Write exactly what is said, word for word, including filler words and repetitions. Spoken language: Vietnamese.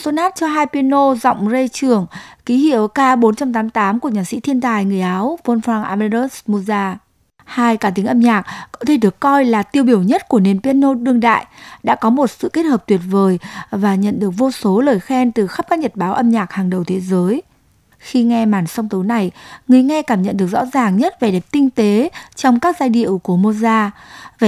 sonat cho hai piano giọng Rê trưởng, ký hiệu K bốn tám tám của nhạc sĩ thiên tài người Áo Wolfgang Amadeus Mozart. Hai cá tính âm nhạc có thể được coi là tiêu biểu nhất của nền piano đương đại, đã có một sự kết hợp tuyệt vời và nhận được vô số lời khen từ khắp các nhật báo âm nhạc hàng đầu thế giới. Khi nghe màn song tấu này, người nghe cảm nhận được rõ ràng nhất vẻ đẹp tinh tế trong các giai điệu của Mozart.